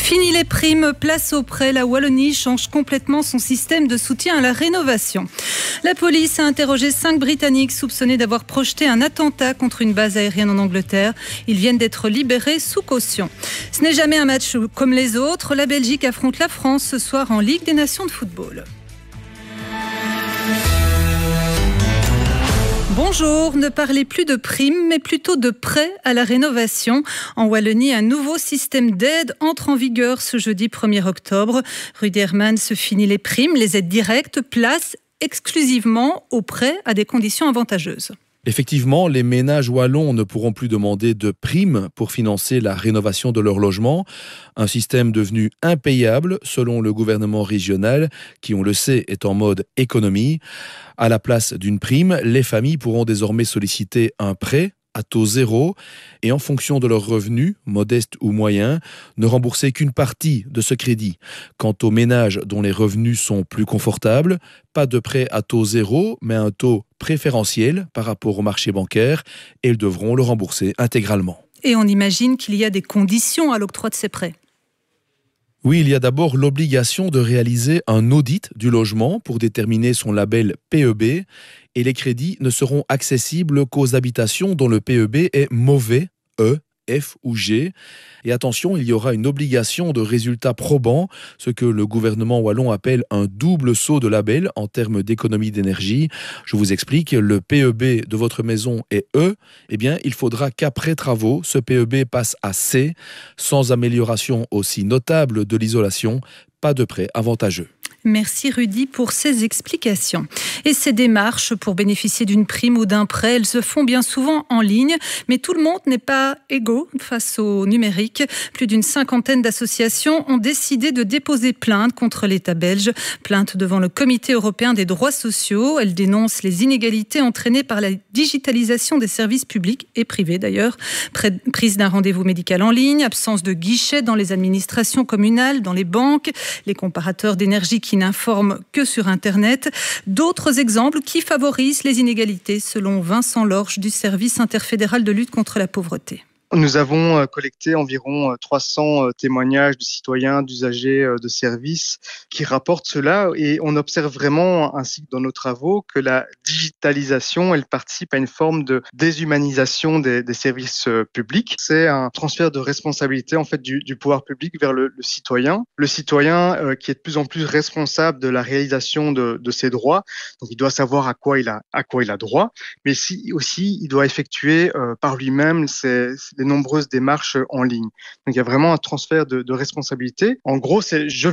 Fini les primes, place aux prêts. La Wallonie change complètement son système de soutien à la rénovation. La police a interrogé 5 Britanniques soupçonnés d'avoir projeté un attentat contre une base aérienne en Angleterre. Ils viennent d'être libérés sous caution. Ce n'est jamais un match comme les autres. La Belgique affronte la France ce soir en Ligue des Nations de football. Bonjour, ne parlez plus de primes, mais plutôt de prêts à la rénovation. En Wallonie, un nouveau système d'aide entre en vigueur ce jeudi 1er octobre. Rudy Herman se finit les primes, les aides directes, place exclusivement aux prêts à des conditions avantageuses. Effectivement, les ménages wallons ne pourront plus demander de primes pour financer la rénovation de leur logement. Un système devenu impayable selon le gouvernement régional qui, on le sait, est en mode économie. À la place d'une prime, les familles pourront désormais solliciter un prêt à taux zéro et en fonction de leurs revenus, modestes ou moyens, ne rembourser qu'une partie de ce crédit. Quant aux ménages dont les revenus sont plus confortables, pas de prêt à taux zéro, mais un taux préférentiel par rapport au marché bancaire et ils devront le rembourser intégralement. Et on imagine qu'il y a des conditions à l'octroi de ces prêts. Oui, il y a d'abord l'obligation de réaliser un audit du logement pour déterminer son label PEB et les crédits ne seront accessibles qu'aux habitations dont le PEB est mauvais, E, F ou G. Et attention, il y aura une obligation de résultats probants, ce que le gouvernement wallon appelle un double saut de label en termes d'économie d'énergie. Je vous explique, le PEB de votre maison est E, eh bien il faudra qu'après travaux, ce PEB passe à C, sans amélioration aussi notable de l'isolation, pas de prêt avantageux. Merci Rudy pour ces explications. Et ces démarches pour bénéficier d'une prime ou d'un prêt, elles se font bien souvent en ligne, mais tout le monde n'est pas égaux face au numérique. Plus d'une 50aine d'associations ont décidé de déposer plainte contre l'État belge. Plainte devant le Comité européen des droits sociaux. Elles dénoncent les inégalités entraînées par la digitalisation des services publics et privés d'ailleurs. Prise d'un rendez-vous médical en ligne, absence de guichets dans les administrations communales, dans les banques, les comparateurs d'énergie qui n'informent que sur Internet. D'autres exemples qui favorisent les inégalités, selon Vincent Lorge du service interfédéral de lutte contre la pauvreté. Nous avons collecté environ 300 témoignages de citoyens, d'usagers de services qui rapportent cela et on observe vraiment, ainsi que dans nos travaux, que la digitalisation, elle participe à une forme de déshumanisation des services publics. C'est un transfert de responsabilité en fait du pouvoir public vers le citoyen. Le citoyen qui est de plus en plus responsable de la réalisation de ses droits. Donc il doit savoir à quoi il a droit, mais aussi il doit effectuer par lui-même les nombreuses démarches en ligne. Donc il y a vraiment un transfert de responsabilité. En gros, c'est je